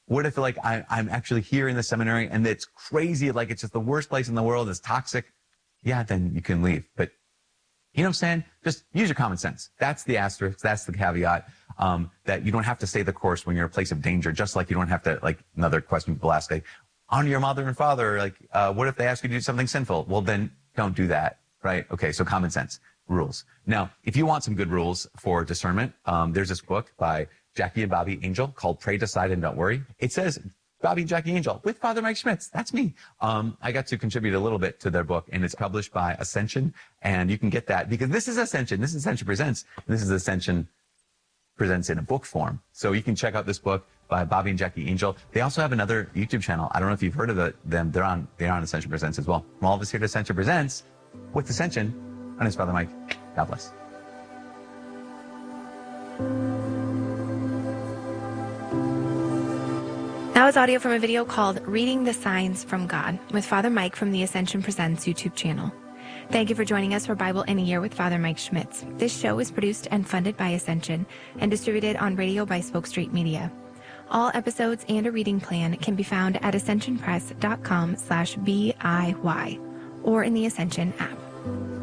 What if like I'm actually here in the seminary and it's crazy, like it's just the worst place in the world, it's toxic? Yeah, then you can leave. But you know what I'm saying? Just use your common sense. That's the asterisk. That's the caveat, that you don't have to stay the course when you're in a place of danger, just like you don't have to, like another question people ask, like, honor your mother and father. Like, what if they ask you to do something sinful? Well, then don't do that, right? Okay, so common sense, rules. Now, if you want some good rules for discernment, there's this book by Jackie and Bobby Angel called Pray, Decide, and Don't Worry. It says Bobby and Jackie Angel with Father Mike Schmitz. That's me. I got to contribute a little bit to their book, and it's published by Ascension. And you can get that because this is Ascension. This is Ascension Presents. And this is Ascension Presents in a book form. So you can check out this book by Bobby and Jackie Angel. They also have another YouTube channel. I don't know if you've heard of them. They're on Ascension Presents as well. From all of us here to Ascension Presents with Ascension. My name is Father Mike. God bless. That was audio from a video called Reading the Signs from God with Father Mike from the Ascension Presents YouTube channel. Thank you for joining us for Bible in a Year with Father Mike Schmitz. This show is produced and funded by Ascension and distributed on radio by Spoke Street Media. All episodes and a reading plan can be found at ascensionpress.com/BIY or in the Ascension app.